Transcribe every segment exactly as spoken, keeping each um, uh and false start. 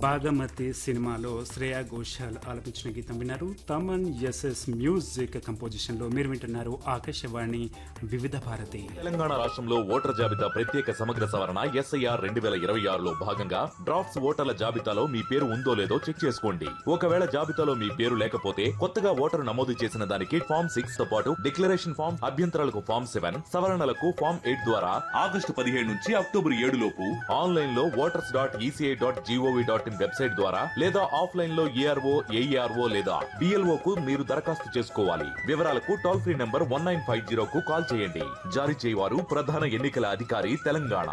భాగమతి సినిమాలో శ్రేయా ఘోషాల్ ఆలపించిన గీతం విన్నారు. తమన్ ఎస్ఎస్ మ్యూజిక్ కంపోజిషన్ లో మీరు వింటున్నారు ఆకాశవాణి వివిధ భారతి. తెలంగాణ రాష్ట్రంలో ఓటర్ జాబితా ప్రత్యేక సమగ్ర సవరణ ఎస్ఐఆర్ రెండు వేల ఇరవై ఆరులో భాగంగా డ్రాఫ్ట్స్ ఓటర్ల జాబితాలో మీ పేరు ఉందో లేదో చెక్ చేసుకోండి. ఒకవేళ జాబితాలో మీ పేరు లేకపోతే కొత్తగా ఓటరు నమోదు చేసిన దానికి ఫామ్ సిక్స్ తో పాటు డిక్లరేషన్ ఫామ్, అభ్యంతరాలకు ఫామ్ సెవెన్, సవరణలకు ఫామ్ ఎయిట్ ద్వారా ఆగస్టు పదిహేడు నుంచి అక్టోబర్ ఏడు లోపు ఆన్లైన్ లో voters dot ECI dot GOV dot in website ద్వారా లేదా ఆఫ్లైన్ లో ఏఆర్ఓ ఏఈఆర్ఓ లేదా బిఎల్ఓ కు మీరు దరఖాస్తు చేసుకోవాలి. వివరాలకు toll free number one nine five zero కు కాల్ చేయండి. జారీ చేయవారు ప్రధాన ఎన్నికల అధికారి తెలంగాణ.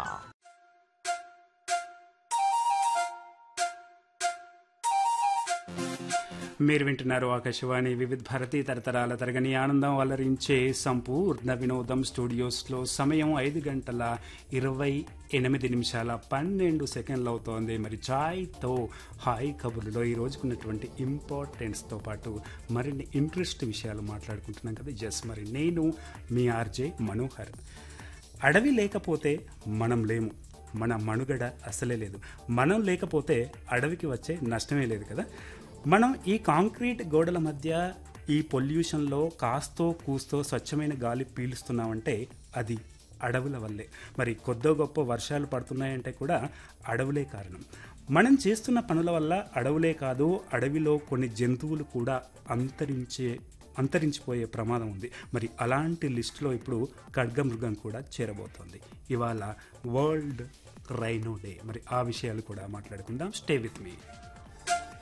మీరు వింటున్నారు ఆకాశవాణి వివిధ భారతి తరతరాల తరగని ఆనందం అలరించే సంపూర్ణ వినోదం. స్టూడియోస్లో సమయం ఐదు గంటల ఇరవై ఎనిమిది నిమిషాల పన్నెండు సెకండ్లు అవుతోంది. మరి చాయ్తో హాయ్ కబుర్లో ఈ రోజుకున్నటువంటి ఇంపార్టెన్స్తో పాటు మరిన్ని ఇంట్రెస్ట్ విషయాలు మాట్లాడుకుంటున్నాం కదా. జస్ మరి నేను మీ ఆర్జే మనోహర్. అడవి లేకపోతే మనం లేము, మన మనుగడ అసలే లేదు. మనం లేకపోతే అడవికి వచ్చే నష్టమే లేదు కదా. మనం ఈ కాంక్రీట్ గోడల మధ్య ఈ పొల్యూషన్లో కాస్తో కూస్తో స్వచ్ఛమైన గాలి పీలుస్తున్నామంటే అది అడవుల వల్లే. మరి కొద్దో గొప్ప వర్షాలు పడుతున్నాయంటే కూడా అడవులే కారణం. మనం చేస్తున్న పనుల వల్ల అడవులే కాదు, అడవిలో కొన్ని జంతువులు కూడా అంతరించే అంతరించిపోయే ప్రమాదం ఉంది. మరి అలాంటి లిస్టులో ఇప్పుడు ఖడ్గమృగం కూడా చేరబోతోంది. ఇవాళ వరల్డ్ రైనో డే. మరి ఆ విషయాలు కూడా మాట్లాడుకుందాం. Stay with me.